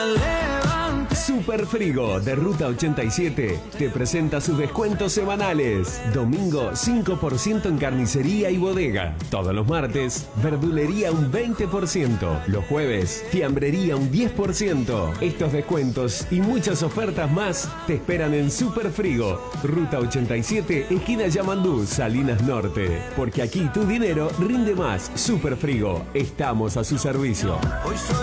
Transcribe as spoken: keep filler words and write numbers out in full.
Super Frigo de Ruta ochenta y siete te presenta sus descuentos semanales. Domingo cinco por ciento en carnicería y bodega. Todos los martes, verdulería un veinte por ciento. Los jueves, fiambrería un diez por ciento. Estos descuentos y muchas ofertas más te esperan en Super Frigo, Ruta ochenta y siete, esquina Yamandú, Salinas Norte. Porque aquí tu dinero rinde más. Super Frigo, estamos a su servicio.